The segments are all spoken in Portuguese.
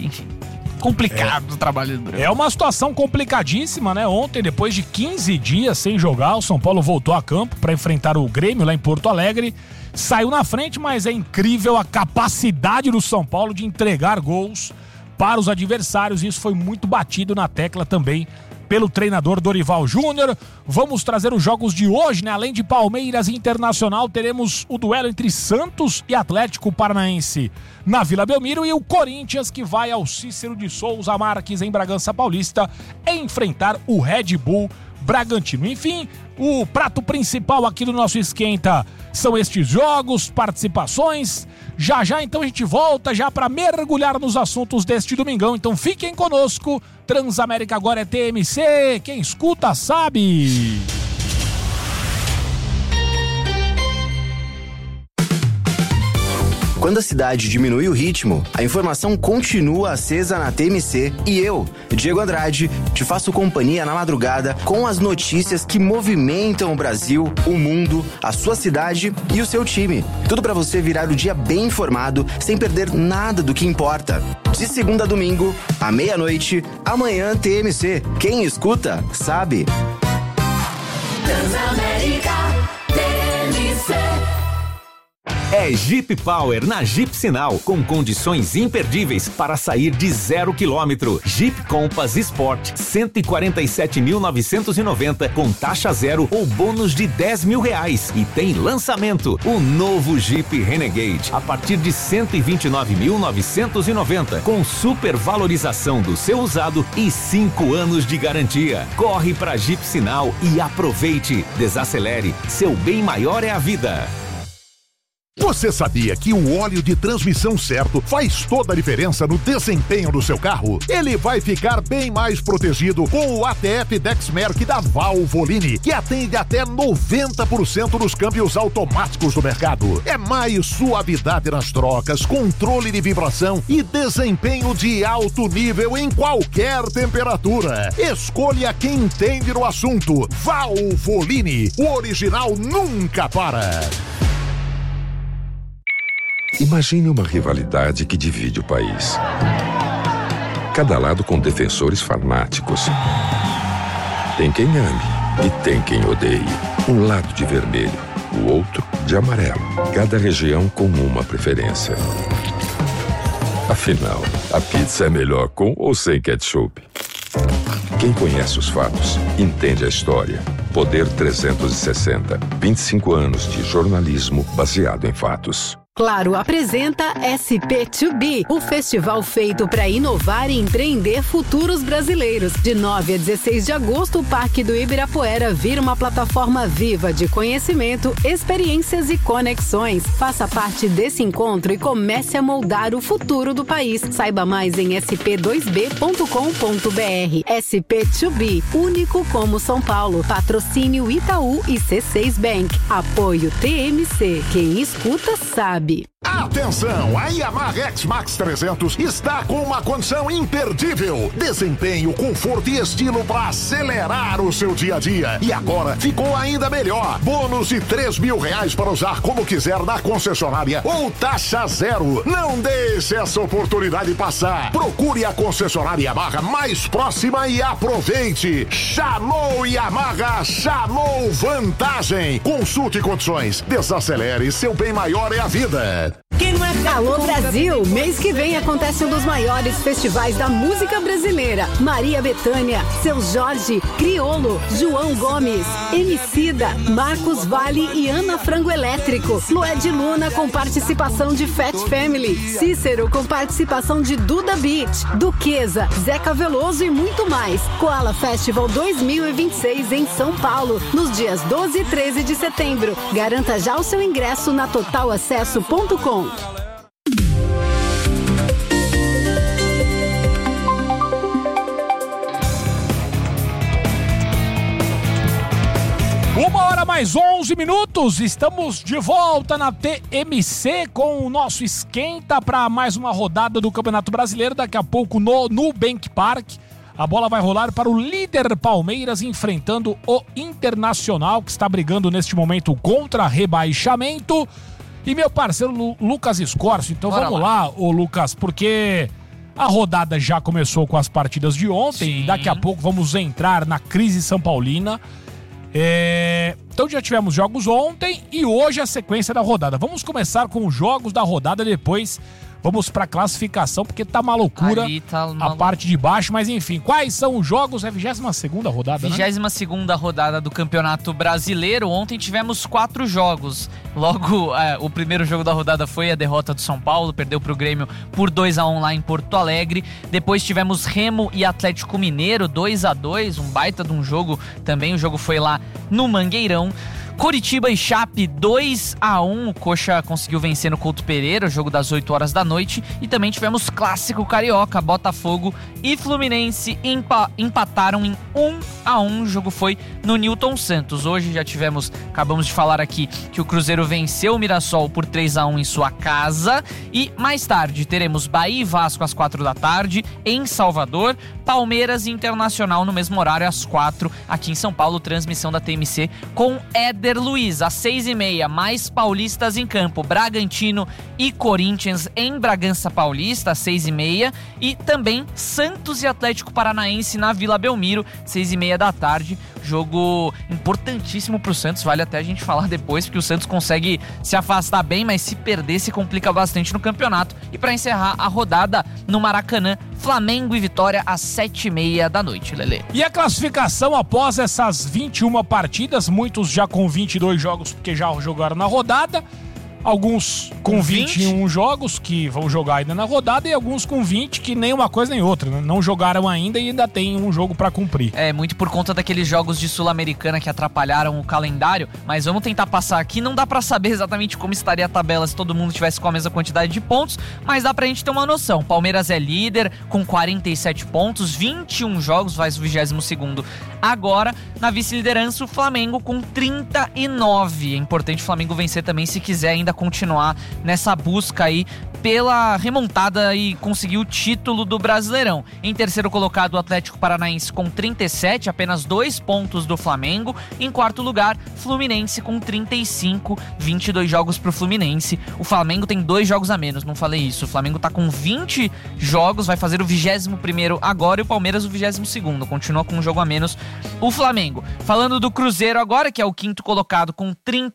enfim. Complicado o trabalho do Dorival. É uma situação complicadíssima, né? Ontem, depois de 15 dias sem jogar, o São Paulo voltou a campo para enfrentar o Grêmio lá em Porto Alegre. Saiu na frente, mas é incrível a capacidade do São Paulo de entregar gols para os adversários. Isso foi muito batido na tecla também pelo treinador Dorival Júnior. Vamos trazer os jogos de hoje, né? Além de Palmeiras e Internacional, teremos o duelo entre Santos e Atlético Paranaense na Vila Belmiro e o Corinthians, que vai ao Cícero de Souza Marques em Bragança Paulista enfrentar o Red Bull Bragantino. Enfim, o prato principal aqui do nosso Esquenta são estes jogos, participações. Já então a gente volta já para mergulhar nos assuntos deste domingão. Então fiquem conosco. Transamérica agora é TMC. Quem escuta sabe. Quando a cidade diminui o ritmo, a informação continua acesa na TMC e eu, Diego Andrade, te faço companhia na madrugada com as notícias que movimentam o Brasil, o mundo, a sua cidade e o seu time. Tudo pra você virar o dia bem informado, sem perder nada do que importa. De segunda a domingo, à meia-noite, amanhã TMC. Quem escuta, sabe. Transamérica TMC. É Jeep Power na Jeep Sinal, com condições imperdíveis para sair de 0 km. Jeep Compass Sport, 147.990 com taxa zero ou bônus de R$10.000. E tem lançamento, o novo Jeep Renegade, a partir de 129.990 com supervalorização do seu usado e 5 anos de garantia. Corre pra Jeep Sinal e aproveite. Desacelere, seu bem maior é a vida. Você sabia que o óleo de transmissão certo faz toda a diferença no desempenho do seu carro? Ele vai ficar bem mais protegido com o ATF Dexmerc da Valvoline, que atende até 90% dos câmbios automáticos do mercado. É mais suavidade nas trocas, controle de vibração e desempenho de alto nível em qualquer temperatura. Escolha quem entende no assunto. Valvoline, o original nunca para. Imagine uma rivalidade que divide o país. Cada lado com defensores fanáticos. Tem quem ame e tem quem odeie. Um lado de vermelho, o outro de amarelo. Cada região com uma preferência. Afinal, a pizza é melhor com ou sem ketchup? Quem conhece os fatos, entende a história. Poder 360. 25 anos de jornalismo baseado em fatos. Claro apresenta SP2B, o festival feito para inovar e empreender futuros brasileiros. De 9 a 16 de agosto, o Parque do Ibirapuera vira uma plataforma viva de conhecimento, experiências e conexões. Faça parte desse encontro e comece a moldar o futuro do país. Saiba mais em sp2b.com.br. SP2B, único como São Paulo. Patrocínio Itaú e C6 Bank. Apoio TMC. Quem escuta sabe. Atenção, a Yamaha X-Max 300 está com uma condição imperdível. Desempenho, conforto e estilo para acelerar o seu dia a dia. E agora ficou ainda melhor. Bônus de R$3.000 para usar como quiser na concessionária ou taxa zero. Não deixe essa oportunidade passar. Procure a concessionária Yamaha mais próxima e aproveite. Chamou Yamaha, chamou vantagem. Consulte condições. Desacelere, seu bem maior é a vida. Alô Brasil! Mês que vem acontece um dos maiores festivais da música brasileira. Maria Bethânia, Seu Jorge, Criolo, João Gomes, Emicida, Marcos Valle e Ana Frango Elétrico. Lued Luna com participação de Fat Family. Cícero com participação de Duda Beat, Duquesa, Zeca Veloso e muito mais. Koala Festival 2026 em São Paulo, nos dias 12 e 13 de setembro. Garanta já o seu ingresso na totalacesso.com. Uma hora mais 11 minutos, estamos de volta na TMC com o nosso esquenta para mais uma rodada do Campeonato Brasileiro. Daqui a pouco no Nubank Park, a bola vai rolar para o líder Palmeiras enfrentando o Internacional, que está brigando neste momento contra rebaixamento. E meu parceiro Lucas Escorcio, então vamos lá, ô Lucas, porque A rodada já começou com as partidas de ontem. E daqui a pouco vamos entrar na crise São Paulina. Então já tivemos jogos ontem e hoje a sequência da rodada. Vamos começar com os jogos da rodada, depois vamos pra classificação, porque tá uma loucura a parte de baixo. Mas enfim, quais são os jogos? É a 22ª rodada, 22ª rodada do Campeonato Brasileiro. Ontem tivemos 4 jogos. Logo, o primeiro jogo da rodada foi a derrota do São Paulo, perdeu pro Grêmio por 2-1 lá em Porto Alegre. Depois tivemos Remo e Atlético Mineiro, 2-2, um baita de um jogo também. O jogo foi lá no Mangueirão. Curitiba e Chape 2-1, o Coxa conseguiu vencer no Couto Pereira, o jogo das 8 horas da noite. E também tivemos clássico carioca, Botafogo e Fluminense empataram em 1-1, o jogo foi no Newton Santos. Hoje já acabamos de falar aqui que o Cruzeiro venceu o Mirassol por 3-1 em sua casa. E mais tarde teremos Bahia e Vasco às 4 da tarde em Salvador, Palmeiras e Internacional no mesmo horário às 4 aqui em São Paulo, transmissão da TMC com Éder Luiz, às 6h30, mais paulistas em campo, Bragantino e Corinthians em Bragança Paulista, às 6h30, e também Santos e Atlético Paranaense na Vila Belmiro, 6h30 da tarde, jogo importantíssimo pro Santos, vale até a gente falar depois, porque o Santos consegue se afastar bem, mas se perder se complica bastante no campeonato. E para encerrar a rodada no Maracanã, Flamengo e Vitória às 7h30 da noite, Lelê. E a classificação após essas 21 partidas, muitos já com 22 jogos, porque já jogaram na rodada. Alguns com 21 jogos que vão jogar ainda na rodada e alguns com 20 que nem uma coisa nem outra, né? Não jogaram ainda e ainda tem um jogo pra cumprir. Muito por conta daqueles jogos de Sul-Americana que atrapalharam o calendário, mas vamos tentar passar aqui. Não dá pra saber exatamente como estaria a tabela se todo mundo tivesse com a mesma quantidade de pontos, mas dá pra gente ter uma noção. Palmeiras é líder com 47 pontos, 21 jogos, faz o 22º agora. Na vice-liderança, o Flamengo com 39. É importante o Flamengo vencer também se quiser ainda continuar nessa busca aí pela remontada e conseguir o título do Brasileirão. Em terceiro colocado, o Atlético Paranaense com 37, apenas 2 pontos do Flamengo. Em quarto lugar, Fluminense com 35, 22 jogos pro Fluminense. O Flamengo tem 2 jogos a menos, não falei isso. O Flamengo tá com 20 jogos, vai fazer o 21º agora, e o Palmeiras o 22º, continua com um jogo a menos o Flamengo. Falando do Cruzeiro agora, que é o quinto colocado com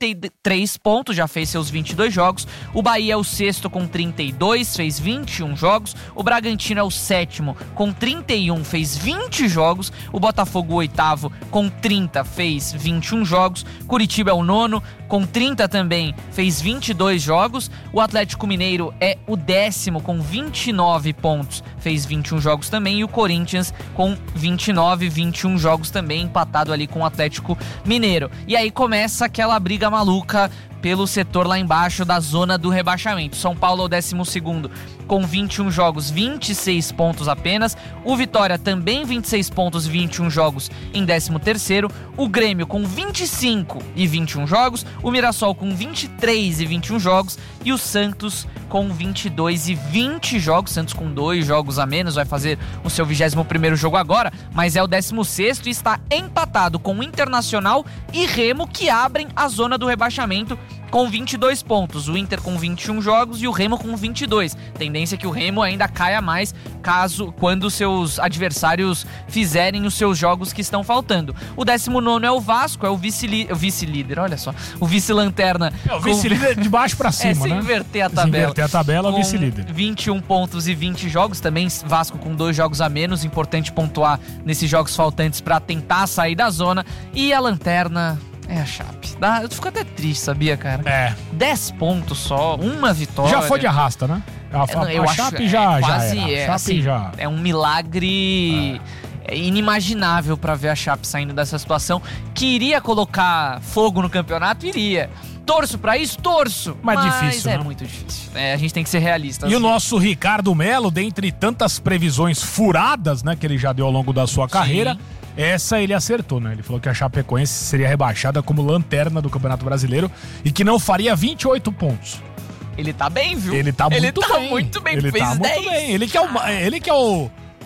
33 pontos, já fez seus 22 jogos. O Bahia é o sexto com 32, fez 21 jogos. O Bragantino é o sétimo com 31, fez 20 jogos. O Botafogo o oitavo com 30, fez 21 jogos. Curitiba é o nono com 30 também, fez 22 jogos. O Atlético Mineiro é o 10º com 29 pontos, fez 21 jogos também. E o Corinthians com 29, 21 jogos também, empatado ali com o Atlético Mineiro. E aí começa aquela briga maluca pelo setor lá embaixo da zona do rebaixamento. São Paulo é o 12º com 21 jogos, 26 pontos apenas. O Vitória também 26 pontos, 21 jogos em 13º. O Grêmio com 25 e 21 jogos. O Mirassol com 23 e 21 jogos. E o Santos com 22 e 20 jogos. Santos com 2 jogos a menos, vai fazer o seu 21º jogo agora, mas é o 16º e está empatado com o Internacional e Remo, que abrem a zona do rebaixamento com 22 pontos. O Inter com 21 jogos e o Remo com 22. Tendência é que o Remo ainda caia mais quando seus adversários fizerem os seus jogos que estão faltando. O 19º é o Vasco, é o vice-líder, olha só. O vice-lanterna. É o vice-líder de baixo pra cima, sem né? inverter a tabela. Se inverter a tabela, é o vice-líder. 21 pontos e 20 jogos. Também Vasco com 2 jogos a menos. Importante pontuar nesses jogos faltantes pra tentar sair da zona. E a lanterna é a Chape. Eu fico até triste, sabia, cara? 10 pontos só, uma vitória. Já foi de arrasta, né? A Chape já quase era. É um milagre inimaginável pra ver a Chape saindo dessa situação. Que iria colocar fogo no campeonato? Iria. Torço pra isso? Torço. Mas difícil, é né? Muito difícil. A gente tem que ser realista. E o nosso Ricardo Melo, dentre tantas previsões furadas, né, que ele já deu ao longo da sua carreira, essa ele acertou, né? Ele falou que a Chapecoense seria rebaixada como lanterna do Campeonato Brasileiro e que não faria 28 pontos. Ele tá bem, viu? Ele tá muito bem. Muito bem. Ele fez tá 10. muito bem. Ele que é o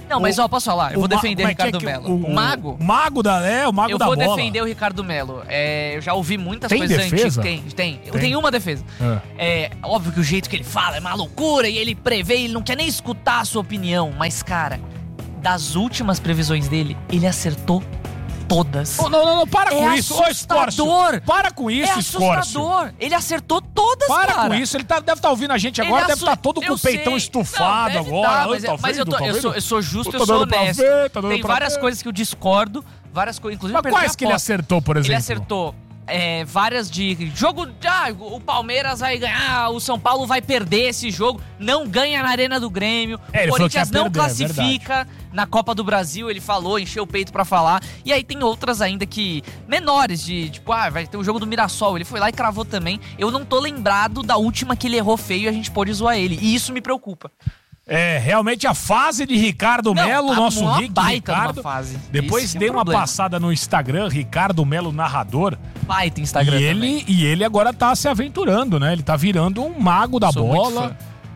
Não, mas posso falar? Eu vou defender o Ricardo Melo. O mago? O mago da bola. Eu vou defender o Ricardo Melo. Eu já ouvi muitas coisas defesa? antigas. Tem. Eu tenho uma defesa. É óbvio que o jeito que ele fala é uma loucura e ele prevê, ele não quer nem escutar a sua opinião. Mas, cara, das últimas previsões dele, ele acertou todas. Não, para com isso. Assustador. Para com isso, Escórcio. É assustador. Ele acertou todas, cara. Para com isso. Ele deve estar ouvindo a gente agora, deve estar todo com o peitão estufado agora. Mas eu sou justo, eu sou honesto. Tem várias coisas que eu discordo, várias coisas, inclusive... Mas quais que ele acertou, por exemplo? Ele acertou... várias de jogo, o Palmeiras vai ganhar, o São Paulo vai perder esse jogo, não ganha na Arena do Grêmio, o Corinthians não classifica na Copa do Brasil, ele falou, encheu o peito pra falar, e aí tem outras ainda que, menores, de tipo, vai ter o jogo do Mirassol, ele foi lá e cravou também, eu não tô lembrado da última que ele errou feio e a gente pôde zoar ele, e isso me preocupa. Realmente a fase de Ricardo Melo, nosso Rick Ricardo. Fase. Depois dei uma passada no Instagram, Ricardo Melo Narrador. Baita Instagram e ele agora tá se aventurando, né? Ele tá virando um mago da bola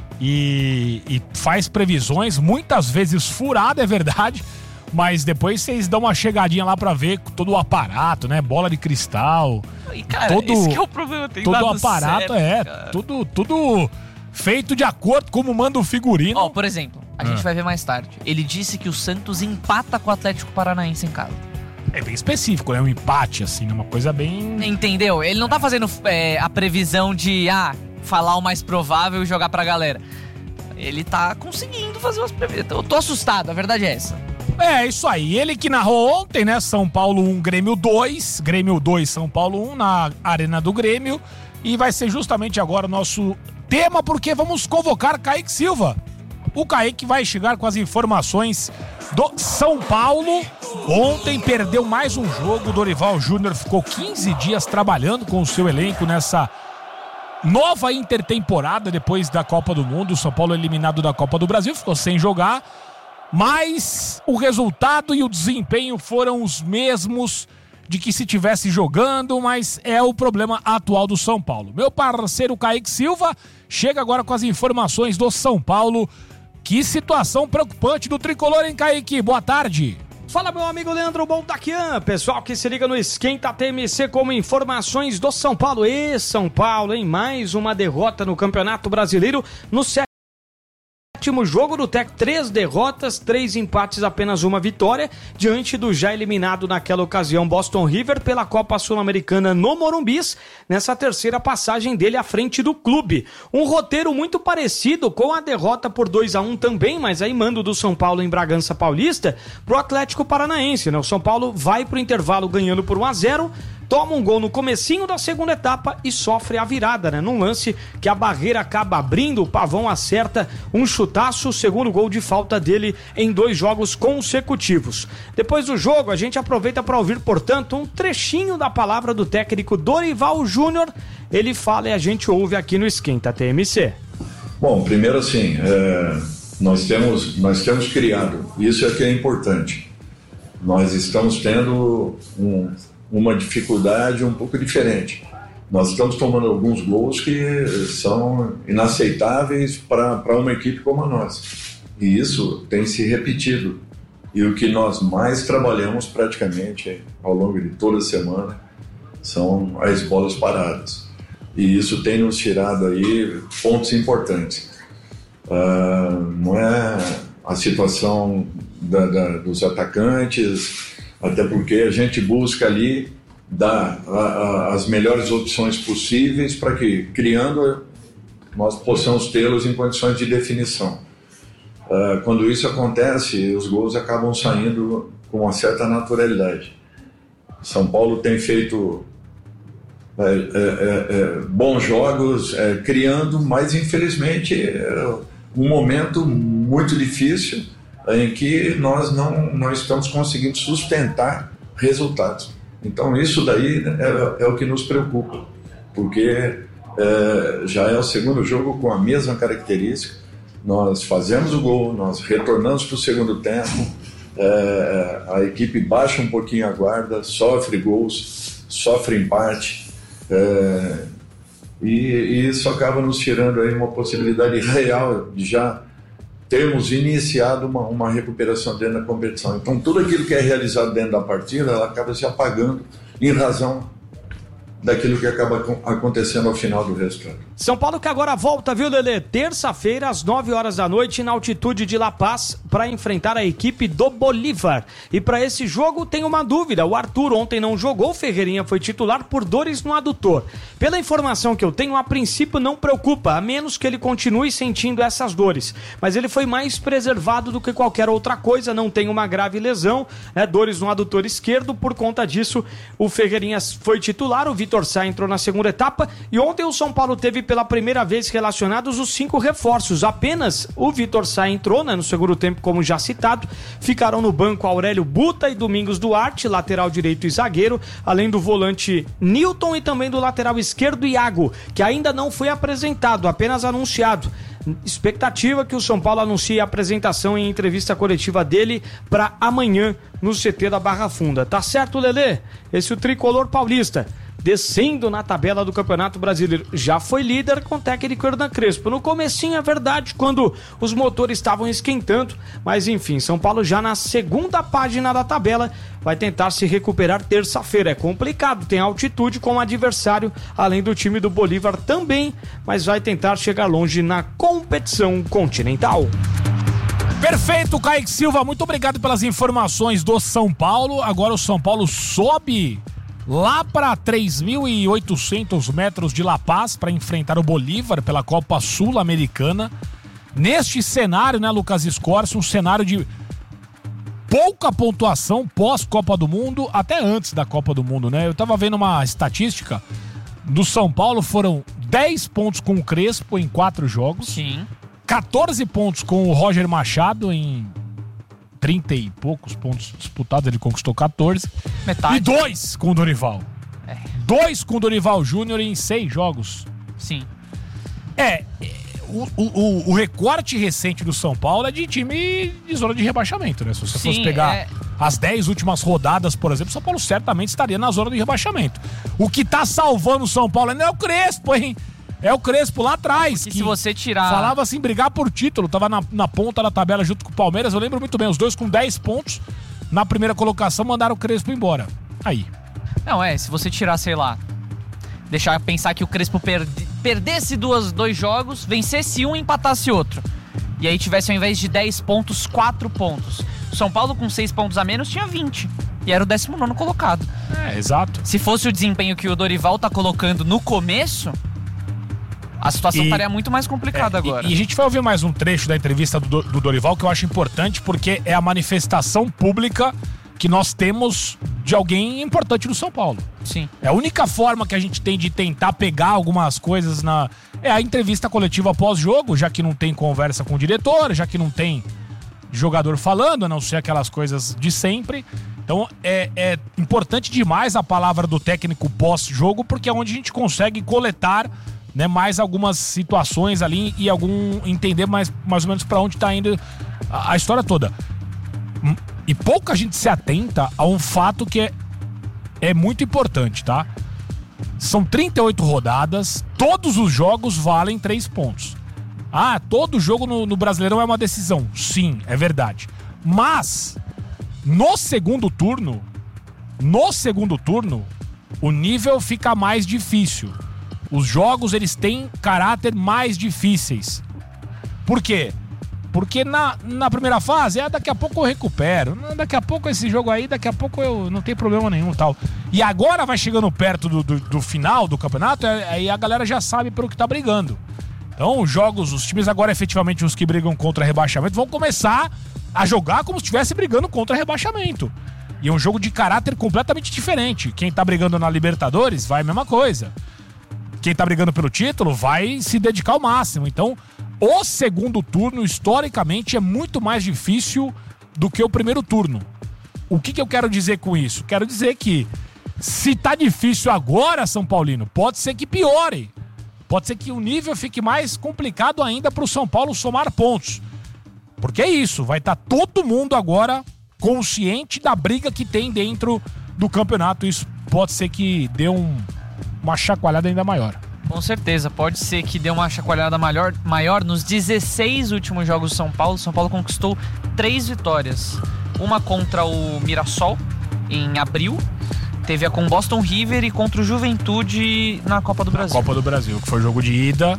e faz previsões, muitas vezes furada, é verdade, mas depois vocês dão uma chegadinha lá pra ver todo o aparato, né? Bola de cristal. E, cara, esse que é o problema, tem todo o aparato, certo, tudo feito de acordo como manda o figurino. Por exemplo, a gente vai ver mais tarde. Ele disse que o Santos empata com o Atlético Paranaense em casa. É bem específico, né? Um empate, assim, uma coisa bem... Entendeu? Ele não tá fazendo a previsão de, falar o mais provável e jogar pra galera. Ele tá conseguindo fazer umas previsões. Eu tô assustado, a verdade é essa. É, isso aí. Ele que narrou ontem, né? São Paulo 1, Grêmio 2. Grêmio 2, São Paulo 1, na Arena do Grêmio. E vai ser justamente agora o nosso tema, porque vamos convocar Kaique Silva. O Kaique vai chegar com as informações do São Paulo. Ontem perdeu mais um jogo. O Dorival Júnior ficou 15 dias trabalhando com o seu elenco nessa nova intertemporada depois da Copa do Mundo. O São Paulo eliminado da Copa do Brasil, ficou sem jogar. Mas o resultado e o desempenho foram os mesmos de que se tivesse jogando, mas é o problema atual do São Paulo. Meu parceiro Kaique Silva chega agora com as informações do São Paulo. Que situação preocupante do tricolor, hein, Kaique? Boa tarde. Fala, meu amigo Leandro Boltaquian, pessoal que se liga no Esquenta TMC como informações do São Paulo. E São Paulo, em mais uma derrota no Campeonato Brasileiro, no sétimo jogo do TEC, 3 derrotas, 3 empates, apenas uma vitória, diante do já eliminado naquela ocasião Boston River pela Copa Sul-Americana no Morumbis, nessa terceira passagem dele à frente do clube. Um roteiro muito parecido com a derrota por 2-1 também, mas aí mando do São Paulo em Bragança Paulista pro Atlético Paranaense, né? O São Paulo vai pro intervalo ganhando por 1-0, toma um gol no comecinho da segunda etapa e sofre a virada, né? Num lance que a barreira acaba abrindo, o Pavão acerta um chutaço, o segundo gol de falta dele em 2 jogos consecutivos. Depois do jogo, a gente aproveita para ouvir, portanto, um trechinho da palavra do técnico Dorival Júnior. Ele fala e a gente ouve aqui no Esquenta TMC. Bom, primeiro assim, nós temos criado, isso é que é importante. Nós estamos tendo uma dificuldade um pouco diferente. Nós estamos tomando alguns gols que são inaceitáveis para uma equipe como a nossa. E isso tem se repetido. E o que nós mais trabalhamos praticamente ao longo de toda a semana são as bolas paradas. E isso tem nos tirado aí pontos importantes. Não é a situação dos atacantes, até porque a gente busca ali dar as melhores opções possíveis para que, criando, nós possamos tê-los em condições de definição. Quando isso acontece, os gols acabam saindo com uma certa naturalidade. São Paulo tem feito bons jogos, criando, mas infelizmente um momento muito difícil em que nós não estamos conseguindo sustentar resultados. Então isso daí é o que nos preocupa, porque já é o segundo jogo com a mesma característica. Nós fazemos o gol, nós retornamos para o segundo tempo, a equipe baixa um pouquinho a guarda, sofre gols, sofre empate, e isso acaba nos tirando aí uma possibilidade real de já termos iniciado uma recuperação dentro da competição. Então, tudo aquilo que é realizado dentro da partida, ela acaba se apagando em razão daquilo que acaba acontecendo ao final do resultado. São Paulo que agora volta, viu, Lelê? Terça-feira, às 9 horas da noite, na altitude de La Paz, para enfrentar a equipe do Bolívar. E para esse jogo tem uma dúvida. O Arthur ontem não jogou, o Ferreirinha foi titular por dores no adutor. Pela informação que eu tenho, a princípio não preocupa, a menos que ele continue sentindo essas dores. Mas ele foi mais preservado do que qualquer outra coisa, não tem uma grave lesão, né? Dores no adutor esquerdo, por conta disso, o Ferreirinha foi titular, o Vitor Sá entrou na segunda etapa, e ontem o São Paulo teve pela primeira vez relacionados os 5 reforços. Apenas o Vitor Sá entrou, né, no segundo tempo, como já citado. Ficaram no banco Aurélio Buta e Domingos Duarte, lateral direito e zagueiro, além do volante Nilton e também do lateral esquerdo Iago, que ainda não foi apresentado, apenas anunciado. Expectativa que o São Paulo anuncie a apresentação em entrevista coletiva dele para amanhã no CT da Barra Funda. Tá certo, Lelê? Esse é o tricolor paulista, descendo na tabela do Campeonato Brasileiro. Já foi líder com o técnico Hernan Crespo. No comecinho, é verdade, quando os motores estavam esquentando, mas enfim, São Paulo já na segunda página da tabela vai tentar se recuperar terça-feira. É complicado, tem altitude com o adversário, além do time do Bolívar também, mas vai tentar chegar longe na competição continental. Perfeito, Kaique Silva, muito obrigado pelas informações do São Paulo. Agora o São Paulo sobe lá para 3.800 metros de La Paz para enfrentar o Bolívar pela Copa Sul-Americana. Neste cenário, né, Lucas Scorsi, um cenário de pouca pontuação pós-Copa do Mundo, até antes da Copa do Mundo, né? Eu tava vendo uma estatística do São Paulo, foram 10 pontos com o Crespo em 4 jogos. Sim. 14 pontos com o Roger Machado em 30 e poucos pontos disputados, ele conquistou 14. Metade. E 2 com o Dorival. 2 com o Dorival Júnior em 6 jogos. Sim. O recorte recente do São Paulo é de time de zona de rebaixamento, né? Se você fosse pegar as 10 últimas rodadas, por exemplo, o São Paulo certamente estaria na zona de rebaixamento. O que tá salvando o São Paulo não é o Crespo, hein? É o Crespo lá atrás. Porque que se você tirar... falava assim, brigar por título, tava na ponta da tabela junto com o Palmeiras, eu lembro muito bem, os dois com 10 pontos na primeira colocação, mandaram o Crespo embora. Aí. Não, se você tirar, sei lá, deixar pensar que o Crespo perdesse 2 jogos, vencesse um e empatasse outro. E aí tivesse, ao invés de 10 pontos, 4 pontos. O São Paulo com 6 pontos a menos tinha 20. E era o 19º colocado. Exato. Se fosse o desempenho que o Dorival tá colocando no começo, a situação estaria muito mais complicada agora. E a gente vai ouvir mais um trecho da entrevista do Dorival, que eu acho importante, porque é a manifestação pública que nós temos de alguém importante no São Paulo. Sim. É a única forma que a gente tem de tentar pegar algumas coisas é a entrevista coletiva pós-jogo, já que não tem conversa com o diretor, já que não tem jogador falando, a não ser aquelas coisas de sempre. Então é importante demais a palavra do técnico pós-jogo, porque é onde a gente consegue coletar, né, mais algumas situações ali e entender mais ou menos para onde tá indo a história toda. E pouca gente se atenta a um fato que é muito importante, tá? São 38 rodadas, todos os jogos valem 3 pontos. Todo jogo no Brasileirão é uma decisão. Sim, é verdade. Mas no segundo turno, o nível fica mais difícil. Os jogos, eles têm caráter mais difíceis. Por quê? Porque na primeira fase, daqui a pouco eu recupero. Daqui a pouco esse jogo aí, daqui a pouco eu não tem problema nenhum, tal. E agora vai chegando perto do final do campeonato, aí a galera já sabe pelo que tá brigando. Então os times agora, efetivamente, os que brigam contra rebaixamento, vão começar a jogar como se estivesse brigando contra rebaixamento. E é um jogo de caráter completamente diferente. Quem tá brigando na Libertadores vai a mesma coisa. Quem tá brigando pelo título vai se dedicar ao máximo. Então, o segundo turno, historicamente, é muito mais difícil do que o primeiro turno. O que eu quero dizer com isso? Quero dizer que, se tá difícil agora, São Paulino, pode ser que piore. Pode ser que o nível fique mais complicado ainda pro São Paulo somar pontos. Porque é isso, vai estar todo mundo agora consciente da briga que tem dentro do campeonato. Isso pode ser que dê uma chacoalhada ainda maior. Com certeza, pode ser que dê uma chacoalhada maior nos 16 últimos jogos do São Paulo. São Paulo conquistou 3 vitórias. Uma contra o Mirassol, em abril. Teve a com o Boston River e contra o Juventude na Copa do Brasil. Copa do Brasil, que foi jogo de ida,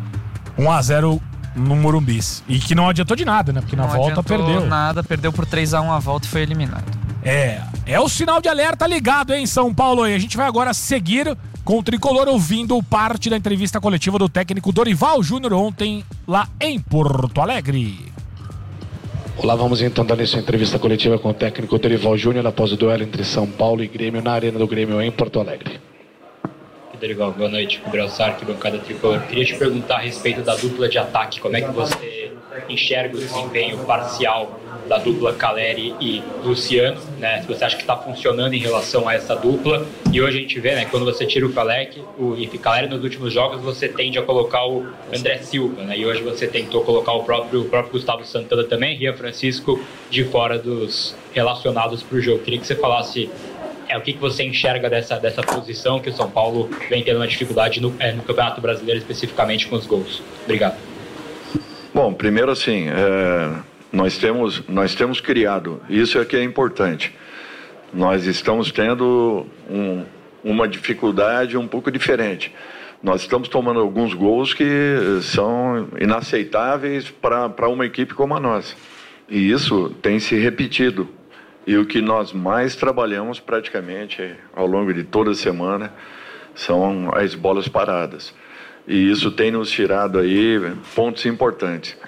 1-0 no Morumbi. E que não adiantou de nada, né? Porque na volta perdeu. Nada, perdeu por 3-1 a volta e foi eliminado. É o sinal de alerta ligado, hein, São Paulo? E a gente vai agora seguir com o Tricolor ouvindo parte da entrevista coletiva do técnico Dorival Júnior ontem lá em Porto Alegre. Olá, vamos então dar essa entrevista coletiva com o técnico Dorival Júnior após o duelo entre São Paulo e Grêmio na Arena do Grêmio em Porto Alegre. Dorival, boa noite. Gabriel Sarque, bancada Tricolor. Queria te perguntar a respeito da dupla de ataque. Como é que você enxerga o desempenho parcial da dupla Caleri e Luciano, né? Se você acha que está funcionando em relação a essa dupla. E hoje a gente vê, né, quando você tira o Caleri nos últimos jogos, você tende a colocar o André Silva, né? E hoje você tentou colocar o próprio Gustavo Santana também, Rian Francisco de fora dos relacionados para o jogo. Queria que você falasse o que você enxerga dessa posição que o São Paulo vem tendo uma dificuldade no Campeonato Brasileiro, especificamente com os gols. Obrigado. Bom, primeiro assim, nós temos criado, isso é que é importante. Nós estamos tendo uma dificuldade um pouco diferente. Nós estamos tomando alguns gols que são inaceitáveis para uma equipe como a nossa. E isso tem se repetido. E o que nós mais trabalhamos praticamente ao longo de toda a semana são as bolas paradas. E isso tem nos tirado aí pontos importantes.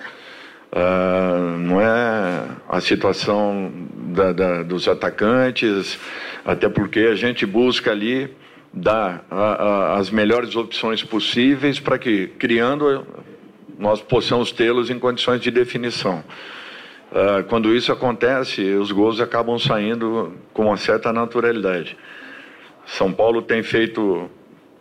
Não é a situação dos atacantes, até porque a gente busca ali dar as melhores opções possíveis para que, criando, nós possamos tê-los em condições de definição. Quando isso acontece, os gols acabam saindo com uma certa naturalidade. São Paulo tem feito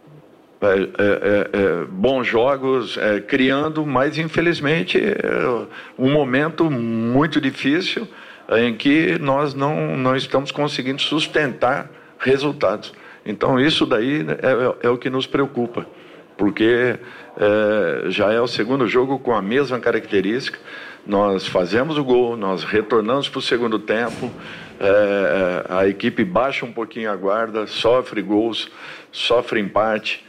bons jogos, criando, mas infelizmente um momento muito difícil em que nós não estamos conseguindo sustentar resultados. Então isso daí é o que nos preocupa, porque já é o segundo jogo com a mesma característica. Nós fazemos o gol, nós retornamos para o segundo tempo, a equipe baixa um pouquinho a guarda, sofre gols, sofre empate,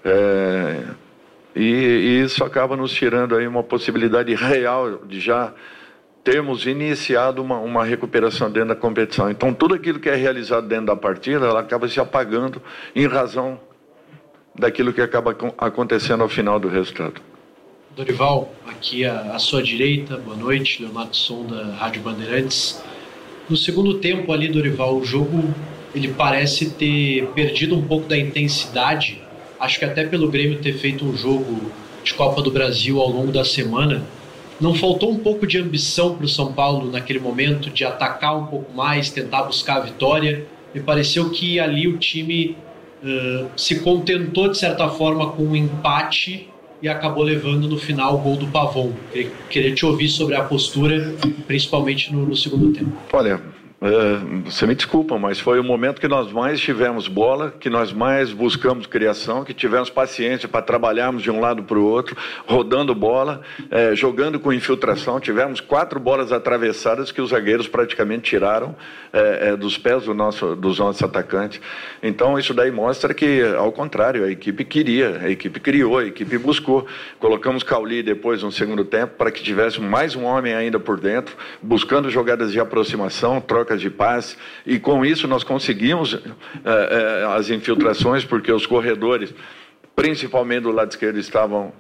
e isso acaba nos tirando aí uma possibilidade real de já termos iniciado uma recuperação dentro da competição. Então tudo aquilo que é realizado dentro da partida, ela acaba se apagando em razão daquilo que acaba acontecendo ao final do resultado. Dorival, aqui à sua direita, boa noite, Leonardo Sonda, Rádio Bandeirantes. No segundo tempo ali, Dorival, o jogo ele parece ter perdido um pouco da intensidade. Acho que até pelo Grêmio ter feito um jogo de Copa do Brasil ao longo da semana, não faltou um pouco de ambição para o São Paulo naquele momento, de atacar um pouco mais, tentar buscar a vitória. Me pareceu que ali o time se contentou de certa forma com um empate e acabou levando no final o gol do Pavon. Queria te ouvir sobre a postura, principalmente no segundo tempo. Olha, você me desculpa, mas foi o momento que nós mais tivemos bola, que nós mais buscamos criação, que tivemos paciência para trabalharmos de um lado para o outro, rodando bola, jogando com infiltração. Tivemos 4 bolas atravessadas que os zagueiros praticamente tiraram dos pés dos nossos atacantes. Então isso daí mostra que, ao contrário, a equipe queria, a equipe criou, a equipe buscou. Colocamos Cauli depois no segundo tempo para que tivesse mais um homem ainda por dentro, buscando jogadas de aproximação, trocas de passe, e com isso nós conseguimos as infiltrações, porque os corredores, principalmente do lado esquerdo, estavam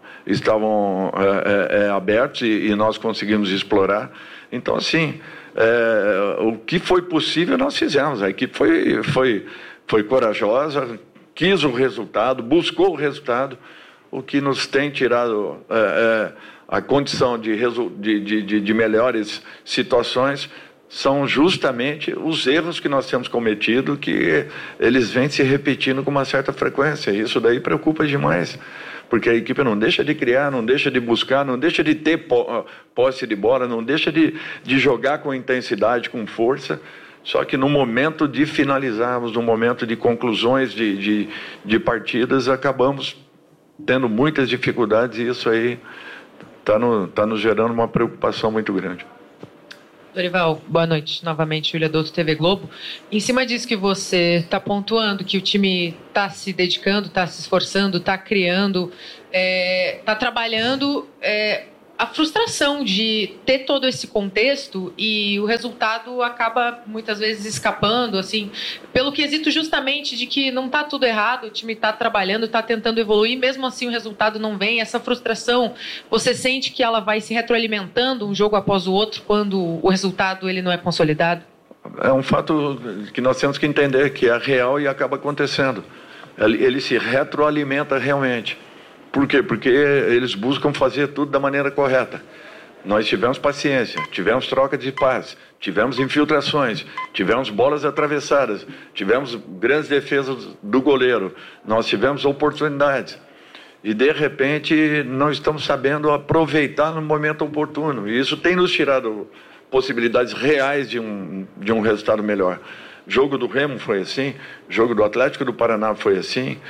abertos e nós conseguimos explorar. Então, assim, o que foi possível nós fizemos. A equipe foi corajosa, quis o resultado, buscou o resultado, o que nos tem tirado a condição de melhores situações são justamente os erros que nós temos cometido, que eles vêm se repetindo com uma certa frequência. Isso daí preocupa demais, porque a equipe não deixa de criar, não deixa de buscar, não deixa de ter posse de bola, não deixa de jogar com intensidade, com força. Só que no momento de finalizarmos, no momento de conclusões de partidas, acabamos tendo muitas dificuldades, e isso aí está nos gerando uma preocupação muito grande. Dorival, boa noite. Novamente, Júlia Douto, TV Globo. Em cima disso que você está pontuando, que o time está se dedicando, está se esforçando, está criando, está trabalhando, a frustração de ter todo esse contexto e o resultado acaba muitas vezes escapando, assim, pelo quesito justamente de que não está tudo errado, o time está trabalhando, está tentando evoluir, mesmo assim o resultado não vem. Essa frustração, você sente que ela vai se retroalimentando um jogo após o outro quando o resultado ele não é consolidado? É um fato que nós temos que entender, que é real e acaba acontecendo. Ele se retroalimenta realmente. Por quê? Porque eles buscam fazer tudo da maneira correta. Nós tivemos paciência, tivemos troca de passes, tivemos infiltrações, tivemos bolas atravessadas, tivemos grandes defesas do goleiro, nós tivemos oportunidades. E, de repente, não estamos sabendo aproveitar no momento oportuno. E isso tem nos tirado possibilidades reais de um resultado melhor. Jogo do Remo foi assim, jogo do Atlético do Paraná foi assim,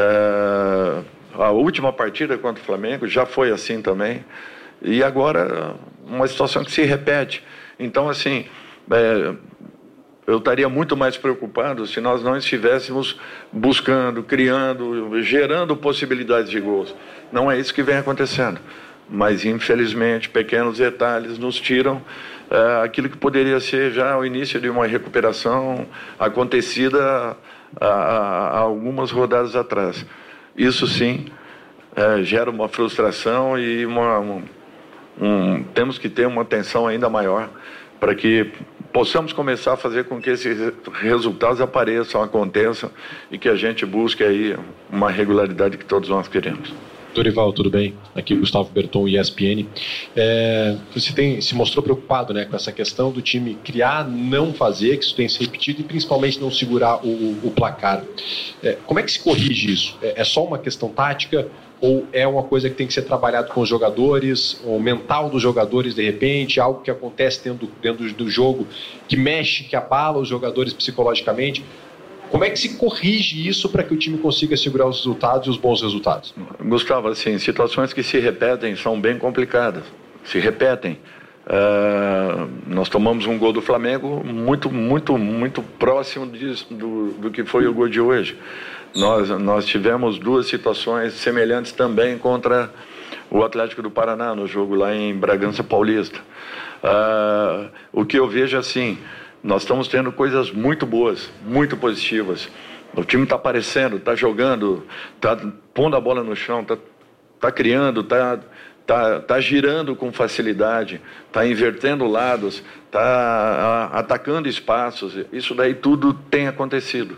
a última partida contra o Flamengo já foi assim também, e agora uma situação que se repete. Então, assim, eu estaria muito mais preocupado se nós não estivéssemos buscando, criando, gerando possibilidades de gols. Não é isso que vem acontecendo, mas infelizmente pequenos detalhes nos tiram aquilo que poderia ser já o início de uma recuperação acontecida há algumas rodadas atrás. Isso sim gera uma frustração e temos que ter uma atenção ainda maior para que possamos começar a fazer com que esses resultados apareçam, aconteçam e que a gente busque aí uma regularidade que todos nós queremos. Dorival, tudo bem? Aqui Gustavo Berton, ESPN. Você se mostrou preocupado, né, com essa questão do time criar, não fazer, que isso tem se repetido, e principalmente não segurar o placar. Como é que se corrige isso? É só uma questão tática ou é uma coisa que tem que ser trabalhado com os jogadores, o mental dos jogadores, de repente, algo que acontece dentro do jogo, que mexe, que abala os jogadores psicologicamente? Como é que se corrige isso para que o time consiga segurar os resultados e os bons resultados? Gustavo, assim, situações que se repetem são bem complicadas. Se repetem. Nós tomamos um gol do Flamengo muito próximo do que foi o gol de hoje. Nós tivemos duas situações semelhantes também contra o Atlético do Paraná, no jogo lá em Bragança Paulista. O que eu vejo assim... Nós estamos tendo coisas muito boas, muito positivas. O time está aparecendo, está jogando, está pondo a bola no chão, está criando, está girando com facilidade, está invertendo lados, está atacando espaços. Isso daí tudo tem acontecido.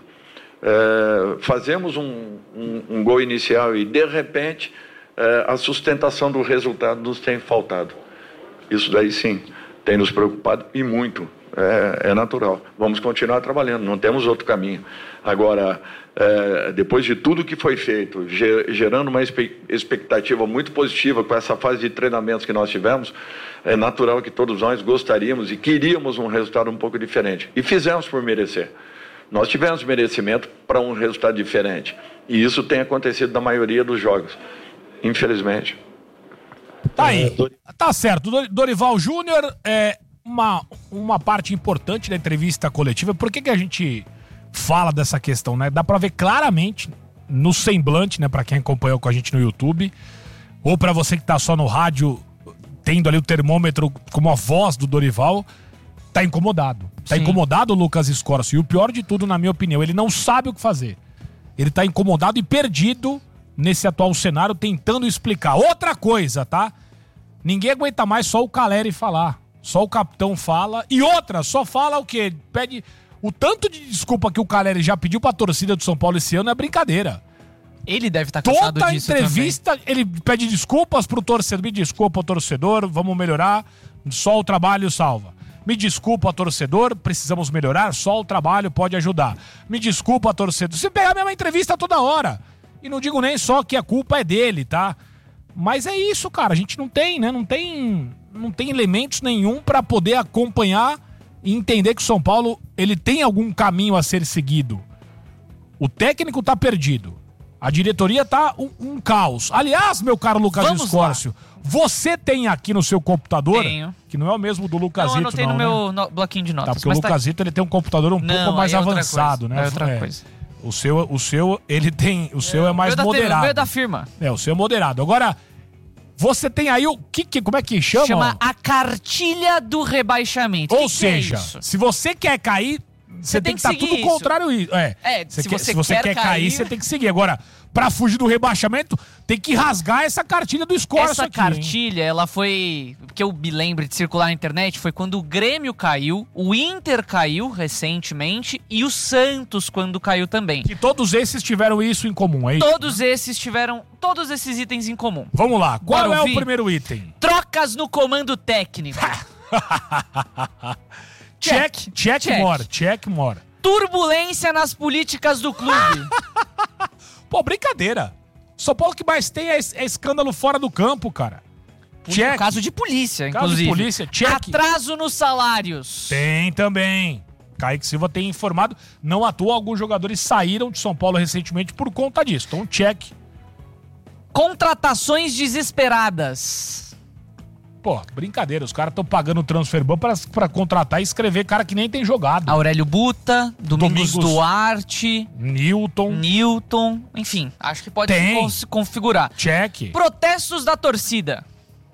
Fazemos um gol inicial e, de repente, a sustentação do resultado nos tem faltado. Isso daí, sim, tem nos preocupado e muito. É natural. Vamos continuar trabalhando, não temos outro caminho. Agora, depois de tudo que foi feito, gerando uma expectativa muito positiva com essa fase de treinamentos que nós tivemos, é natural que todos nós gostaríamos e queríamos um resultado um pouco diferente. E fizemos por merecer. Nós tivemos merecimento para um resultado diferente. E isso tem acontecido na maioria dos jogos, infelizmente. Tá aí. Tá certo. Dorival Júnior, uma parte importante da entrevista coletiva. Por que a gente fala dessa questão, né? Dá pra ver claramente no semblante, né? Pra quem acompanhou com a gente no YouTube, ou pra você que tá só no rádio, tendo ali o termômetro como a voz do Dorival, tá incomodado. Tá incomodado o Lucas Scorcio. E o pior de tudo, na minha opinião, ele não sabe o que fazer. Ele tá incomodado e perdido nesse atual cenário, tentando explicar. Outra coisa, tá? Ninguém aguenta mais só o Caleri falar. Só o capitão fala. E outra, só fala o quê? Pede... O tanto de desculpa que o Caleri já pediu pra torcida do São Paulo esse ano é brincadeira. Ele deve estar cansado disso também. Toda entrevista, ele pede desculpas pro torcedor. Me desculpa, torcedor, vamos melhorar. Só o trabalho salva. Me desculpa, torcedor, precisamos melhorar. Só o trabalho pode ajudar. Me desculpa, torcedor. Você pega a mesma entrevista toda hora. E não digo nem só que a culpa é dele, tá? Mas é isso, cara. A gente não tem, né? Não tem elementos nenhum para poder acompanhar e entender que o São Paulo ele tem algum caminho a ser seguido. O técnico tá perdido. A diretoria tá um caos. Aliás, meu caro Lucas Escórcio, você tem aqui no seu computador, que não é o mesmo do Lucasito, não. Eu anotei no meu bloquinho de notas. Tá, porque o Lucasito ele tem um computador pouco mais avançado, né? É outra coisa. O seu, ele tem, o seu é mais moderado. O meu é da firma. O seu é moderado. Agora, você tem aí como é que chama? Chama a cartilha do rebaixamento. Ou seja, se você quer cair, você tem que estar tudo contrário isso. Se você quer cair, você tem que seguir. Agora, pra fugir do rebaixamento, tem que rasgar essa cartilha do Escórcio. Essa cartilha, ela foi, que eu me lembro de circular na internet, foi quando o Grêmio caiu, o Inter caiu recentemente e o Santos quando caiu também. E todos esses tiveram isso em comum, é isso? Todos esses tiveram todos esses itens em comum. Vamos lá, qual é o primeiro item? Trocas no comando técnico. Check more. Turbulência nas políticas do clube. Pô, brincadeira. São Paulo que mais tem é escândalo fora do campo, cara. Check. Caso de polícia, inclusive. Caso de polícia, check. Atraso nos salários. Tem também. Kaique Silva tem informado. Não à toa, alguns jogadores saíram de São Paulo recentemente por conta disso. Então, check. Contratações desesperadas. Pô, brincadeira. Os caras estão pagando o transfer ban pra contratar e escrever cara que nem tem jogado. Aurélio Buta, Domingos Duarte, Newton. Enfim, acho que pode se configurar. Check. Protestos da torcida.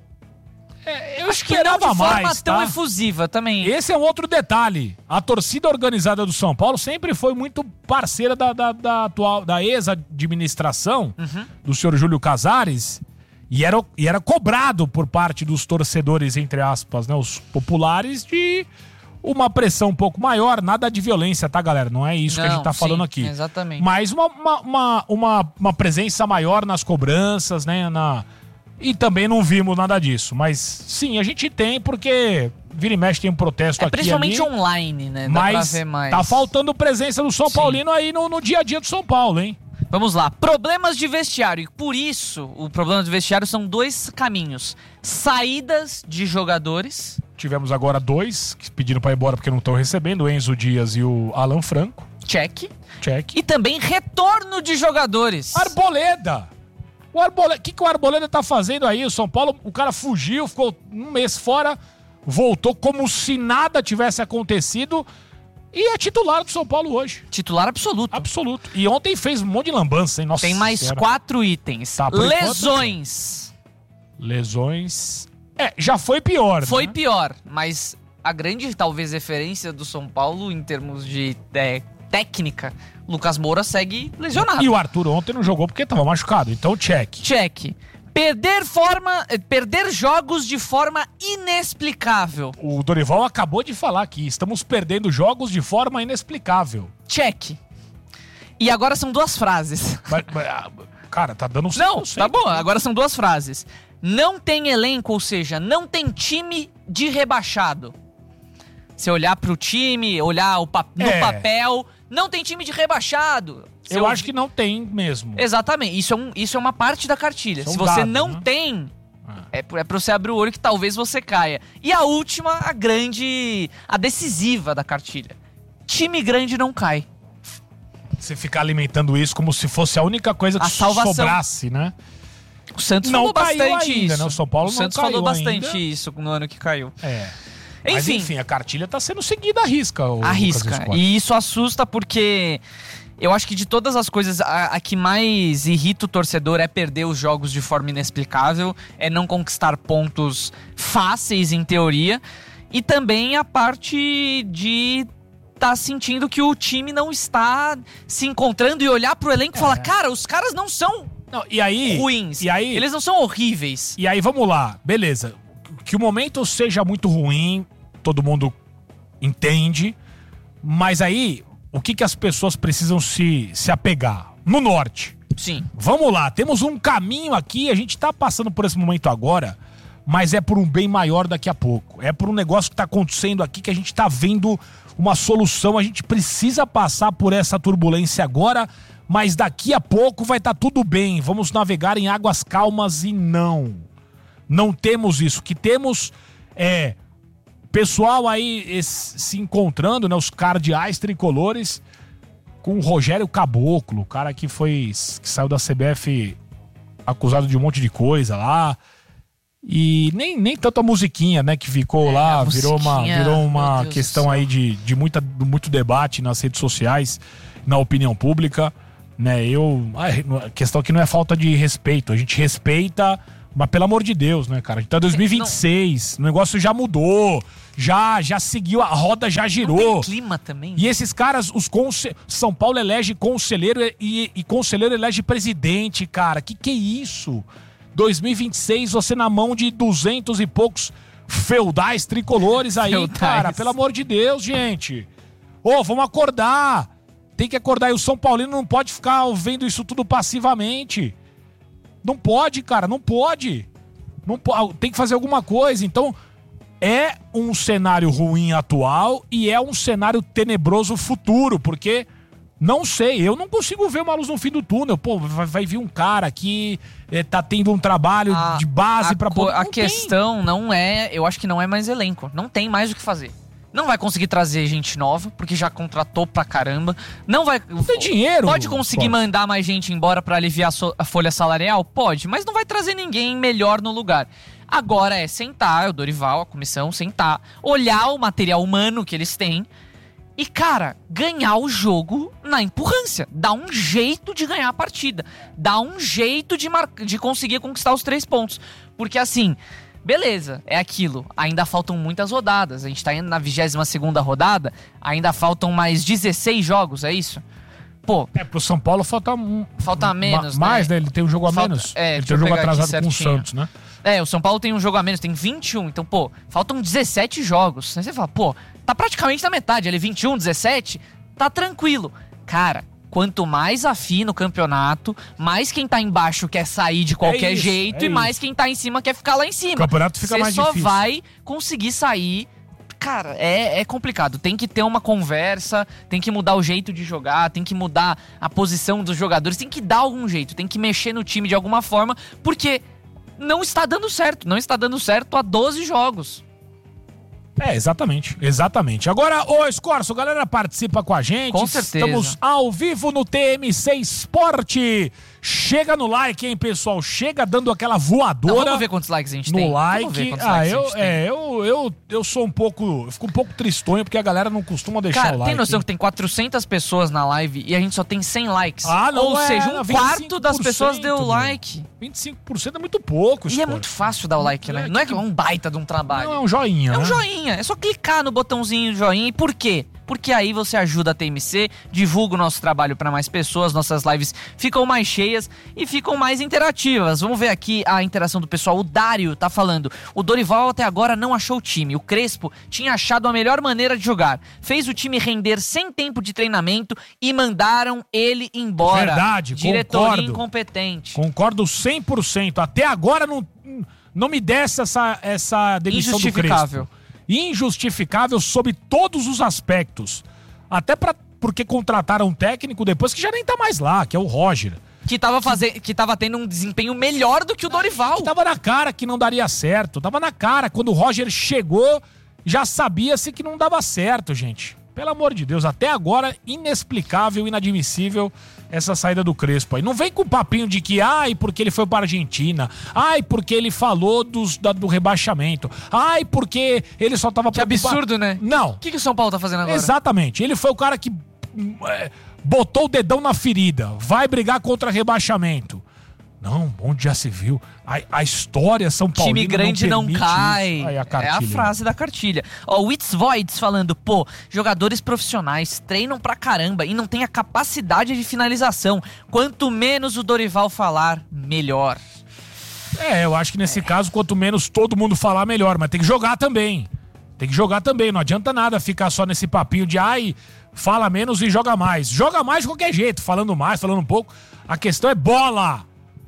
Eu esperava mais, de forma tão efusiva também. Esse é um outro detalhe. A torcida organizada do São Paulo sempre foi muito parceira da ex-administração do senhor Júlio Casares e era cobrado por parte dos torcedores, entre aspas, né, os populares, de uma pressão um pouco maior. Nada de violência, tá, galera? Não é isso que a gente tá falando aqui. Exatamente. Mas uma presença maior nas cobranças, né, E também não vimos nada disso. Mas sim, a gente tem, porque vira e mexe tem um protesto aqui principalmente ali, online, né? Dá mas pra ver mais. Tá faltando presença do São Paulino aí no dia a dia do São Paulo, hein? Vamos lá. Problemas de vestiário. E por isso, o problema de vestiário são dois caminhos. Saídas de jogadores. Tivemos agora 2 que pediram pra ir embora porque não estão recebendo, o Enzo Dias e o Alan Franco. Check. Check. E também retorno de jogadores. Arboleda! O que o Arboleda tá fazendo aí? O São Paulo, o cara fugiu, ficou um mês fora, voltou como se nada tivesse acontecido e é titular do São Paulo hoje. Titular absoluto. Absoluto. E ontem fez um monte de lambança, hein? Nossa Tem mais senhora. 4 itens. Tá, lesões. Lesões. Já foi pior, Foi né? pior, mas a grande, talvez, referência do São Paulo em termos de técnica, Lucas Moura segue lesionado. E o Arthur ontem não jogou porque estava machucado, então check. Check. Perder jogos de forma inexplicável. O Dorival acabou de falar aqui, estamos perdendo jogos de forma inexplicável. Check. E agora são 2 frases. Cara, tá dando 100%. Não, tá bom, agora são 2 frases. Não tem elenco, ou seja, não tem time de rebaixado. Você olhar pro time, olhar no papel, não tem time de rebaixado. Eu acho que não tem mesmo. Exatamente, isso é uma parte da cartilha. Se você não tem, é pra você abrir o olho que talvez você caia. E a última, a decisiva da cartilha. Time grande não cai. Você ficar alimentando isso como se fosse a única coisa que sobrasse, né? O Santos falou bastante ainda, isso. Né? O São Paulo o Santos não caiu falou bastante ainda. isso no ano que caiu. Mas enfim, a cartilha tá sendo seguida à risca. À risca. E isso assusta porque eu acho que de todas as coisas, a que mais irrita o torcedor é perder os jogos de forma inexplicável, é não conquistar pontos fáceis em teoria, e também a parte de tá sentindo que o time não está se encontrando e olhar pro elenco e falar, cara, os caras não são ruins. E aí, eles não são horríveis. E aí, vamos lá, beleza. Que o momento seja muito ruim, todo mundo entende, mas aí, o que as pessoas precisam se apegar? No norte. Sim. Vamos lá, temos um caminho aqui, a gente tá passando por esse momento agora, mas é por um bem maior daqui a pouco. É por um negócio que tá acontecendo aqui que a gente tá vendo uma solução, a gente precisa passar por essa turbulência agora, mas daqui a pouco vai estar tudo bem, vamos navegar em águas calmas e não temos isso. O que temos é pessoal aí se encontrando, né, os cardeais tricolores, com o Rogério Caboclo, o cara que saiu da CBF acusado de um monte de coisa lá. E nem tanto a musiquinha, né, que ficou lá, virou uma questão aí de muito debate nas redes sociais, na opinião pública, né? A questão aqui não é falta de respeito, a gente respeita, mas pelo amor de Deus, né, cara? A gente tá em 2026, o negócio já mudou, já seguiu, a roda já girou. Não tem clima também. E esses caras, São Paulo elege conselheiro e conselheiro elege presidente, cara. Que é isso? 2026, você na mão de 200 e poucos feudais tricolores aí, cara. Pelo amor de Deus, gente. Vamos acordar. Tem que acordar. E o São Paulino não pode ficar vendo isso tudo passivamente. Não pode, cara. Não pode. Tem que fazer alguma coisa. Então, é um cenário ruim atual e é um cenário tenebroso futuro, porque... Não sei, eu não consigo ver uma luz no fim do túnel. Pô, vai vir um cara que tá tendo um trabalho de base pra poder... A questão não é... Eu acho que não é mais elenco. Não tem mais o que fazer. Não vai conseguir trazer gente nova, porque já contratou pra caramba. Não tem dinheiro. Pode conseguir mandar mais gente embora pra aliviar a folha salarial? Pode, mas não vai trazer ninguém melhor no lugar. Agora é sentar, o Dorival, a comissão, sentar, olhar o material humano que eles têm e, cara, ganhar o jogo na empurrância. Dá um jeito de ganhar a partida. Dá um jeito de conseguir conquistar os 3 pontos. Porque, assim, beleza, é aquilo. Ainda faltam muitas rodadas. A gente tá indo na 22ª rodada. Ainda faltam mais 16 jogos, é isso? Pô... pro São Paulo falta menos, mais, né? Ele tem um jogo a menos. Ele tem um jogo atrasado com o Santos, né? O São Paulo tem um jogo a menos, tem 21. Então, pô, faltam 17 jogos. Aí você fala, pô, tá praticamente na metade. Ele 21, 17, tá tranquilo. Cara, quanto mais afina o campeonato, mais quem tá embaixo quer sair de qualquer jeito e mais quem tá em cima quer ficar lá em cima. O campeonato fica mais difícil. Você só vai conseguir sair... Cara, é complicado. Tem que ter uma conversa, tem que mudar o jeito de jogar, tem que mudar a posição dos jogadores, tem que dar algum jeito, tem que mexer no time de alguma forma, porque não está dando certo. Não está dando certo há 12 jogos. Exatamente. Agora, Escorço, a galera participa com a gente. Com certeza. Estamos ao vivo no TMC Esporte. Chega no like, hein, pessoal? Chega dando aquela voadora. Não, vamos ver quantos likes a gente tem. No like. Eu sou um pouco... Eu fico um pouco tristonho, porque a galera não costuma deixar o like. Tem noção que tem 400 pessoas na live e a gente só tem 100 likes? Ou seja, um quarto das pessoas deu like. 25% é muito pouco, E é muito fácil dar o like, né? Não é que é um baita de um trabalho. Não, é um joinha, É um joinha. É só clicar no botãozinho de joinha. E por quê? Porque aí você ajuda a TMC, divulga o nosso trabalho para mais pessoas, nossas lives ficam mais cheias e ficam mais interativas. Vamos ver aqui a interação do pessoal. O Dário tá falando: o Dorival até agora não achou o time. O Crespo tinha achado a melhor maneira de jogar. Fez o time render sem tempo de treinamento e mandaram ele embora. Verdade, diretoria incompetente. Concordo 100%. Até agora não me desce essa demissão do Crespo. Injustificável sob todos os aspectos. Até porque contrataram um técnico depois que já nem tá mais lá, que é o Roger. Que tava tendo um desempenho melhor do que o Dorival. Que tava na cara que não daria certo. Tava na cara. Quando o Roger chegou, já sabia-se que não dava certo, gente. Pelo amor de Deus, até agora, inexplicável, inadmissível essa saída do Crespo aí. Não vem com o papinho de que, porque ele foi para a Argentina, porque ele falou do rebaixamento, porque ele só tava preocupado. Que absurdo, né? Não. O que o São Paulo tá fazendo agora? Exatamente. Ele foi o cara que botou o dedão na ferida, vai brigar contra rebaixamento. Não, onde já se viu. A história São Paulo. Time grande não cai. É a frase da cartilha. O Wits Voids falando: jogadores profissionais treinam pra caramba e não tem a capacidade de finalização. Quanto menos o Dorival falar, melhor. Eu acho que nesse caso, quanto menos todo mundo falar, melhor. Mas tem que jogar também. Não adianta nada ficar só nesse papinho de fala menos e joga mais. Joga mais de qualquer jeito, falando mais, falando um pouco. A questão é bola.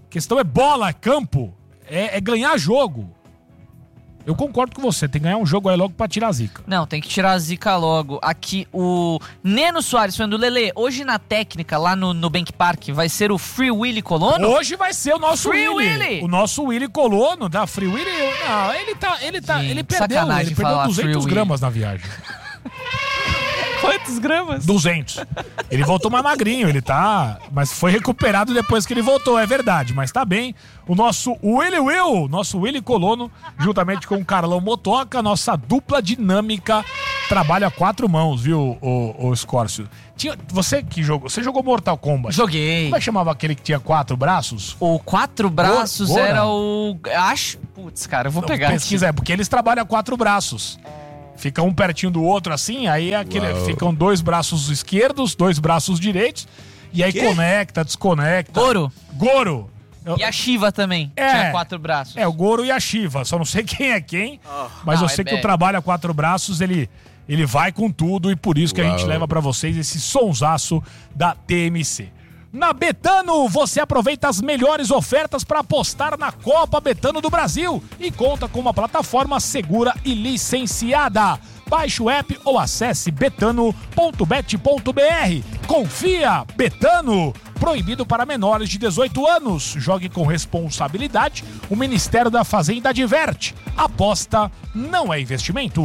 É campo, é ganhar jogo. Eu concordo com você, tem que ganhar um jogo aí logo pra tirar a zica. Não, tem que tirar a zica logo. Aqui o Neno Soares falando: Lelê, hoje na técnica, lá no Bank Park, vai ser o Free Willy Colono? Hoje vai ser o nosso Free Willy. O nosso Willy Colono, da Free Willy. Não, ele perdeu 200 gramas na viagem. Quantos gramas? 200. Ele voltou mais magrinho, ele tá... Mas foi recuperado depois que ele voltou, é verdade. Mas tá bem. O nosso Willy Colono, juntamente com o Carlão Motoca, nossa dupla dinâmica, trabalha a 4 mãos, viu, o Scórcio? Você que jogou... Você jogou Mortal Kombat? Joguei. Como é que chamava aquele que tinha 4 braços? O 4 braços Gora? era o... Acho... Putz, cara, eu vou pegar. Pesquisa, porque eles trabalham a 4 braços. Fica um pertinho do outro assim, aí ficam 2 braços esquerdos, 2 braços direitos, e aí conecta, desconecta. Goro. E a Shiva também, tinha 4 braços. O Goro e a Shiva, só não sei quem é quem, mas eu sei que o trabalho a 4 braços, ele vai com tudo, e por isso que a gente leva pra vocês esse sonsaço da TMC. Na Betano, você aproveita as melhores ofertas para apostar na Copa Betano do Brasil e conta com uma plataforma segura e licenciada. Baixe o app ou acesse betano.bet.br. Confia, Betano. Proibido para menores de 18 anos. Jogue com responsabilidade. O Ministério da Fazenda adverte. Aposta não é investimento.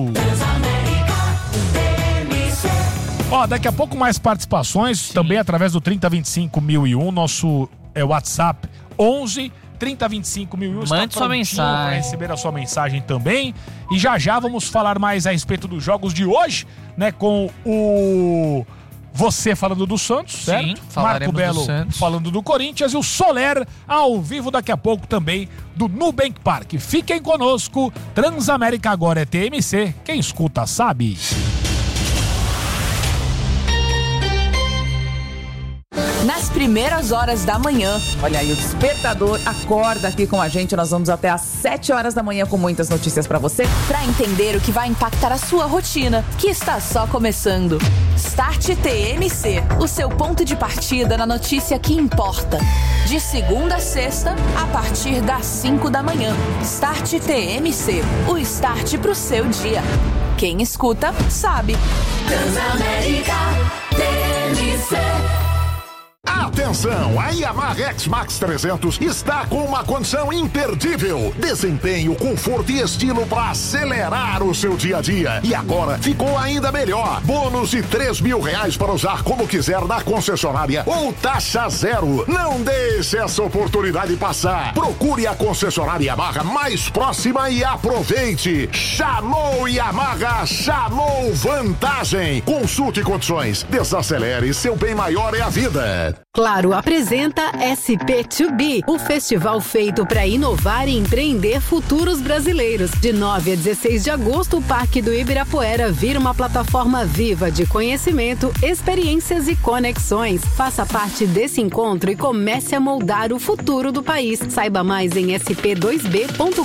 Daqui a pouco mais participações, também através do 3025.001, nosso WhatsApp 11 3025.001. Mande sua mensagem. Para receber a sua mensagem também. E já vamos falar mais a respeito dos jogos de hoje, né? Com o você falando do Santos, certo? Sim, Marco Belo do Santos. falando do Corinthians e o Soler ao vivo daqui a pouco também do Nubank Park. Fiquem conosco, Transamérica agora é TMC, quem escuta sabe. Nas primeiras horas da manhã. Olha aí, o Despertador acorda aqui com a gente. Nós vamos até às 7 horas da manhã com muitas notícias pra você, pra entender o que vai impactar a sua rotina, que está só começando. Start TMC, o seu ponto de partida na notícia que importa. De segunda a sexta, a partir das 5 da manhã. Start TMC, o start pro seu dia. Quem escuta, sabe. Transamérica TMC. Atenção, a Yamaha X-Max 300 está com uma condição imperdível. Desempenho, conforto e estilo para acelerar o seu dia a dia. E agora ficou ainda melhor. Bônus de R$3.000 para usar como quiser na concessionária ou taxa zero. Não deixe essa oportunidade passar. Procure a concessionária Yamaha mais próxima e aproveite. Chamou Yamaha, chamou vantagem. Consulte condições. Desacelere, seu bem maior é a vida. Claro apresenta SP2B, o festival feito para inovar e empreender futuros brasileiros. De 9 a 16 de agosto, o Parque do Ibirapuera vira uma plataforma viva de conhecimento, experiências e conexões. Faça parte desse encontro e comece a moldar o futuro do país. Saiba mais em sp2b.com.br.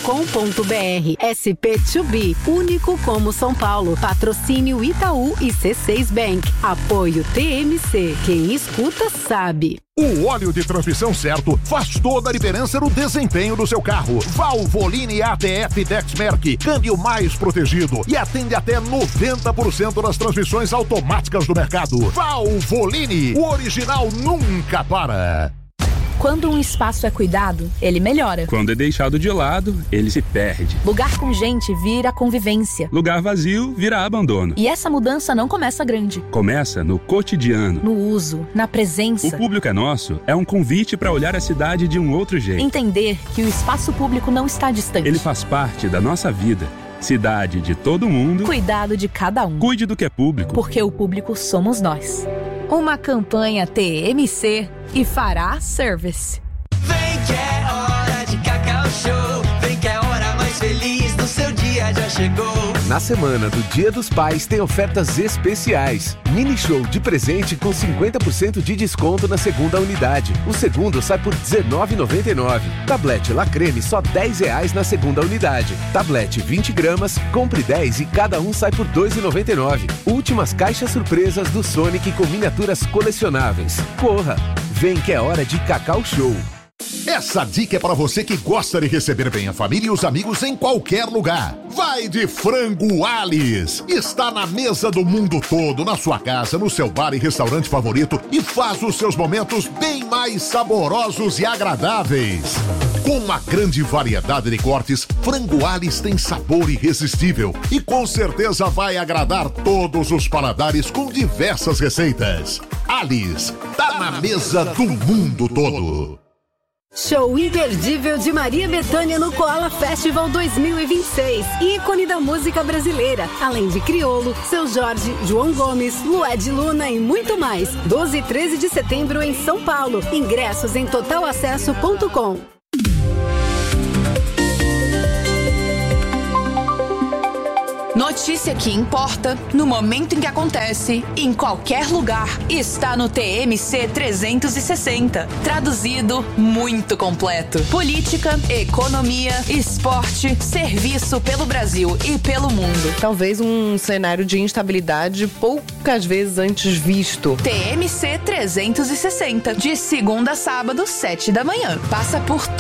SP2B, único como São Paulo. Patrocínio Itaú e C6 Bank. Apoio TMC. Quem escuta sabe. O óleo de transmissão certo faz toda a diferença no desempenho do seu carro. Valvoline ATF Dexmerc, câmbio mais protegido e atende até 90% das transmissões automáticas do mercado. Valvoline, o original nunca para. Quando um espaço é cuidado, ele melhora. Quando é deixado de lado, ele se perde. Lugar com gente vira convivência. Lugar vazio vira abandono. E essa mudança não começa grande. Começa no cotidiano. No uso, na presença. O Público é Nosso é um convite para olhar a cidade de um outro jeito. Entender que o espaço público não está distante. Ele faz parte da nossa vida. Cidade de todo mundo. Cuidado de cada um. Cuide do que é público. Porque o público somos nós. Uma campanha TMC e Fará Service. Vem que é hora de Cacau Show. Vem que é a hora mais feliz do seu dia já chegou. Na semana do Dia dos Pais tem ofertas especiais. Mini show de presente com 50% de desconto na segunda unidade. O segundo sai por R$19,99. Tablete La Creme só R$10 na segunda unidade. Tablete 20 gramas, compre 10 e cada um sai por R$2,99. Últimas caixas surpresas do Sonic com miniaturas colecionáveis. Corra! Vem que é hora de Cacau Show. Essa dica é para você que gosta de receber bem a família e os amigos em qualquer lugar. Vai de Frango Alice. Está na mesa do mundo todo, na sua casa, no seu bar e restaurante favorito e faz os seus momentos bem mais saborosos e agradáveis. Com uma grande variedade de cortes, Frango Alice tem sabor irresistível e com certeza vai agradar todos os paladares com diversas receitas. Alice, tá na mesa do mundo todo. Show imperdível de Maria Bethânia no Koala Festival 2026. Ícone da música brasileira. Além de Criolo, Seu Jorge, João Gomes, Lued Luna e muito mais. 12 e 13 de setembro em São Paulo. Ingressos em totalacesso.com. Notícia que importa, no momento em que acontece, em qualquer lugar, está no TMC 360. Traduzido, muito completo. Política, economia, esporte, serviço pelo Brasil e pelo mundo. Talvez um cenário de instabilidade poucas vezes antes visto. TMC 360, de segunda a sábado, 7 da manhã. Passa por